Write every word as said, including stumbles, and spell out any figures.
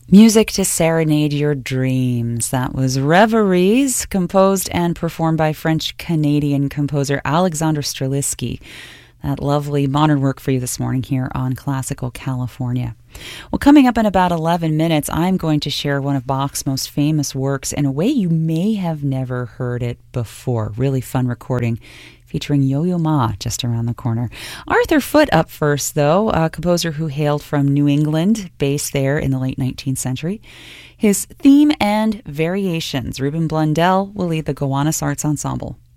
Music to serenade your dreams. That was Reveries, composed and performed by French-Canadian composer Alexander Strelitzky. That lovely modern work for you this morning here on Classical California. Well, coming up in about eleven minutes, I'm going to share one of Bach's most famous works in a way you may have never heard it before. Really fun recording featuring Yo-Yo Ma just around the corner. Arthur Foote up first, though, a composer who hailed from New England, based there in the late nineteenth century. His theme and variations. Ruben Blundell will lead the Gowanus Arts Ensemble.